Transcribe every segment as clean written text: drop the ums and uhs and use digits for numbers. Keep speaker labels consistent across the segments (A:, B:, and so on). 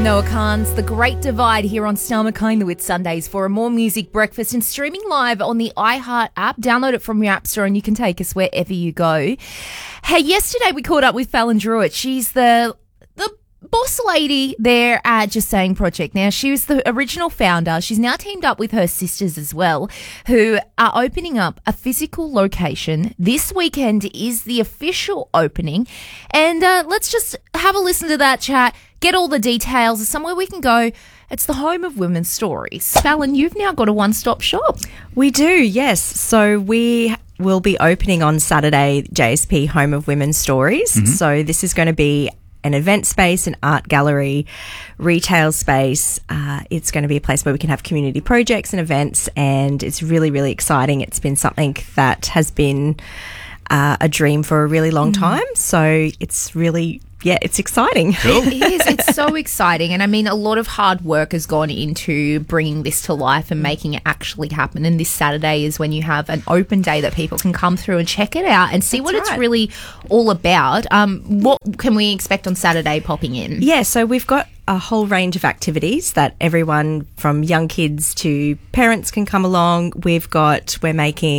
A: Noah Kahan's The Great Divide here on Star Kindly with Sundays for a more music breakfast and streaming live on the iHeart app. Download it from your app store and you can take us wherever you go. Hey, yesterday we caught up with Fallon Druitt. She's the boss lady there at Just Saying Project. Now, she was the original founder. She's now teamed up with her sisters as well, who are opening up a physical location. This weekend is the official opening. And let's just have a listen to that chat, get all the details, somewhere we can go. It's the home of women's stories. Fallon, you've now got a one-stop shop.
B: We do, yes. So we will be opening on Saturday, JSP Home of Women's Stories. Mm-hmm. So this is going to be an event space, an art gallery, retail space. It's going to be a place where we can have community projects and events, and it's really, really exciting. It's been something that has been a dream for a really long time. So it's really, it's exciting.
A: Cool. It is. It's so exciting. And I mean, a lot of hard work has gone into bringing this to life and making it actually happen. And this Saturday is when you have an open day that people can come through and check it out and see what it's really all about. What can we expect on Saturday popping in?
B: Yeah, so we've got a whole range of activities that everyone from young kids to parents can come along. We've got a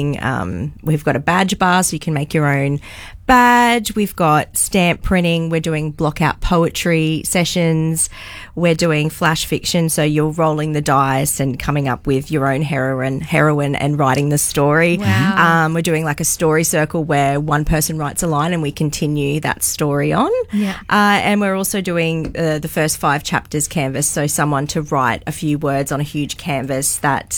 B: badge bar, so you can make your own badge. We've got stamp printing. We're doing block out poetry sessions. We're doing flash fiction, so you're rolling the dice and coming up with your own heroine and writing the story.
A: Wow.
B: We're doing like a story circle where one person writes a line and we continue that story on.
A: Yeah.
B: And we're also doing the first 5 chapters canvas, so someone to write a few words on a huge canvas that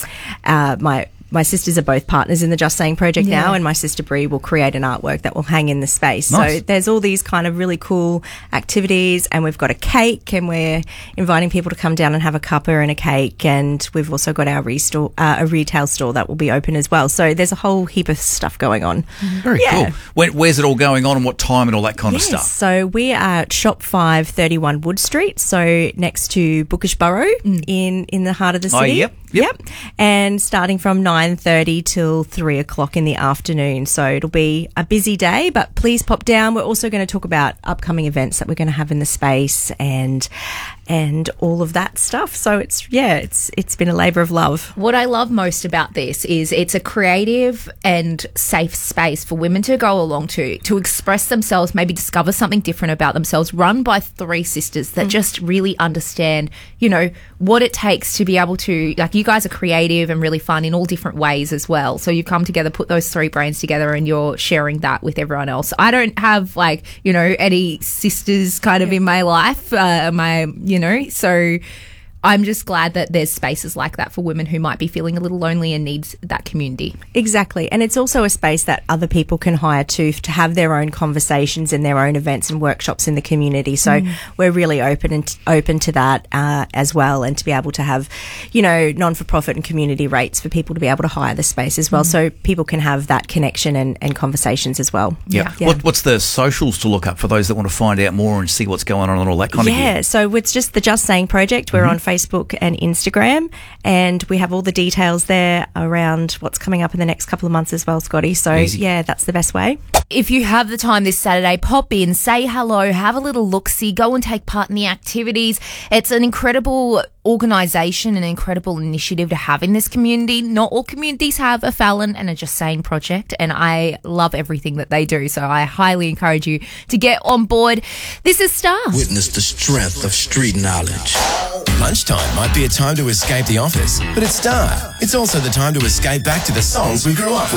B: my sisters are both partners in the Just Saying Project now, and my sister Brie will create an artwork that will hang in the space. Nice. So there's all these kind of really cool activities, and we've got a cake, and we're inviting people to come down and have a cuppa and a cake, and we've also got our a retail store that will be open as well. So there's a whole heap of stuff going on.
C: Very cool. Where's it all going on and what time and all that kind of stuff?
B: So we are at Shop 531 Wood Street, so next to Bookish Borough in the heart of the city.
C: Oh, yep.
B: And starting from 9:30 till 3 o'clock in the afternoon. So it'll be a busy day, but please pop down. We're also going to talk about upcoming events that we're going to have in the space and all of that stuff. So it's been a labour of love.
A: What I love most about this is it's a creative and safe space for women to go along to express themselves, maybe discover something different about themselves, run by 3 sisters that just really understand, what it takes to be able to, like, you guys are creative and really fun in all different ways as well. So you've come together, put those 3 brains together, and you're sharing that with everyone else. I don't have any sisters kind of in my life, so I'm just glad that there's spaces like that for women who might be feeling a little lonely and needs that community. Exactly.
B: And it's also a space that other people can hire to have their own conversations and their own events and workshops in the community. So we're really open to that as well, and to be able to have, non-for-profit and community rates for people to be able to hire the space as well, so people can have that connection and conversations as well.
C: Yeah. What's the socials to look up for those that want to find out more and see what's going on and all that kind of gear?
B: Yeah, so it's just the Just Saying Project. We're on Facebook and Instagram, and we have all the details there around what's coming up in the next couple of months as well, Scotty. So
C: easy.
B: That's the best way.
A: If you have the time this Saturday, pop in, say hello, have a little look-see, go and take part in the activities. It's an incredible organisation, an incredible initiative to have in this community. Not all communities have a Fallon and a Just Saying Project, and I love everything that they do, so I highly encourage you to get on board. This is Star.
D: Witness the strength of street knowledge.
E: Lunchtime might be a time to escape the office, but at Star, it's also the time to escape back to the songs we grew up with.